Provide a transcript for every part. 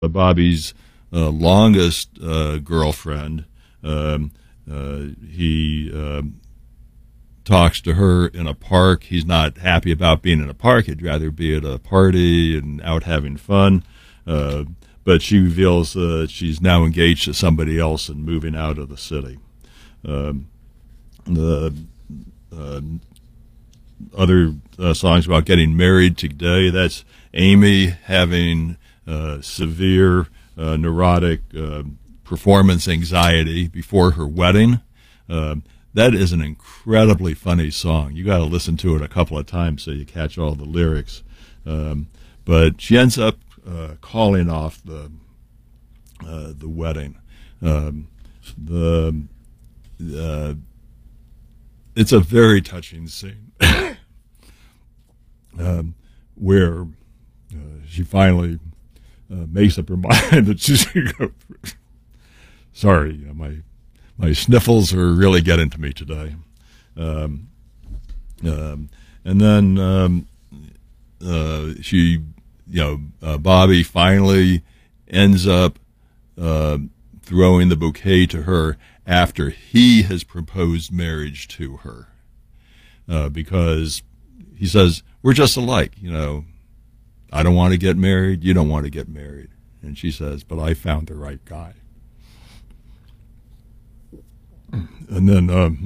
Bobby's longest girlfriend. He talks to her in a park. He's not happy about being in a park. He'd rather be at a party and out having fun. But she reveals she's now engaged to somebody else and moving out of the city. The other songs about getting married today, that's Amy having severe neurotic performance anxiety before her wedding. That is an incredibly funny song. You got to listen to it a couple of times so you catch all the lyrics. But she ends up calling off the wedding. It's a very touching scene where she finally makes up her mind that she's going to go through. Sorry, my sniffles are really getting to me today. And then Bobby finally ends up throwing the bouquet to her after he has proposed marriage to her, because he says, we're just alike, I don't want to get married, you don't want to get married. And she says, but I found the right guy. And then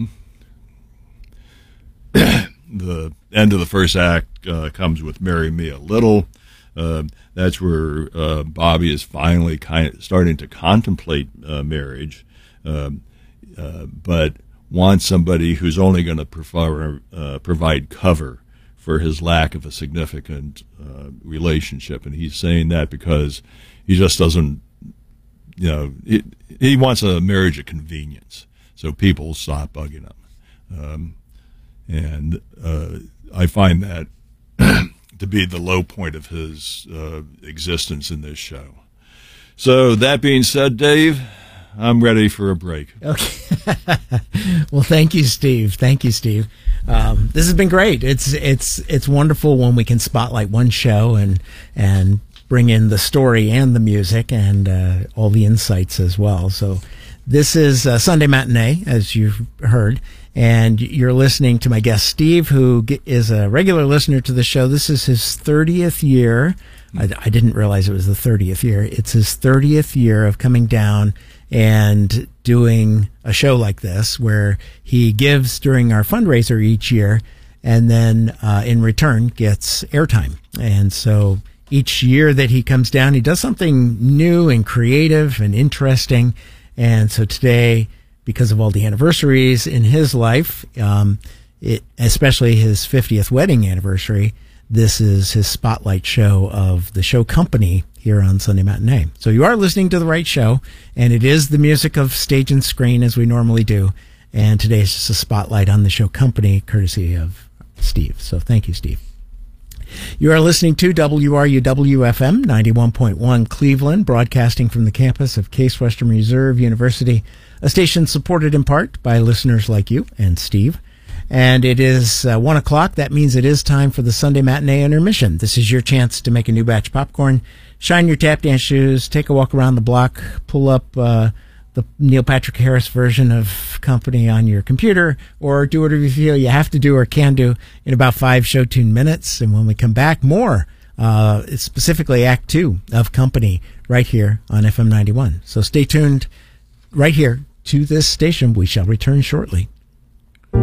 the end of the first act comes with Marry Me a Little. That's where Bobby is finally kind of starting to contemplate marriage, but wants somebody who's only going to provide cover for his lack of a significant relationship. And he's saying that because he just doesn't, he wants a marriage of convenience, so people stop bugging him. And I find that to be the low point of his existence in this show. So that being said, Dave, I'm ready for a break. Okay. Well, thank you, Steve. Thank you, Steve. This has been great. It's wonderful when we can spotlight one show and bring in the story and the music and all the insights as well. So this is Sunday Matinee, as you've heard, and you're listening to my guest, Steve, who is a regular listener to the show. This is his 30th year. I didn't realize it was the 30th year. It's his 30th year of coming down and doing a show like this, where he gives during our fundraiser each year, and then in return gets airtime. And so each year that he comes down, he does something new and creative and interesting. And so today, because of all the anniversaries in his life, especially his 50th wedding anniversary, this is his spotlight show of the show Company here on Sunday Matinee. So you are listening to the right show, and it is the music of Stage and Screen as we normally do. And today is just a spotlight on the show Company, courtesy of Steve. So thank you, Steve. You are listening to WRUW-FM 91.1 Cleveland, broadcasting from the campus of Case Western Reserve University, a station supported in part by listeners like you and Steve. And it is 1 o'clock. That means it is time for the Sunday Matinee intermission. This is your chance to make a new batch of popcorn, shine your tap dance shoes, take a walk around the block, pull up the Neil Patrick Harris version of Company on your computer, or do whatever you feel you have to do or can do in about 5 show tune minutes. And when we come back, more, specifically Act 2 of Company right here on FM 91. So stay tuned right here to this station. We shall return shortly.